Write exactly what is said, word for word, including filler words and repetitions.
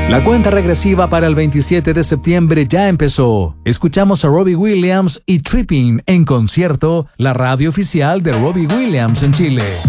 La cuenta regresiva para el veintisiete de septiembre ya empezó. Escuchamos a Robbie Williams y Tripping en concierto, la radio oficial de Robbie Williams en Chile.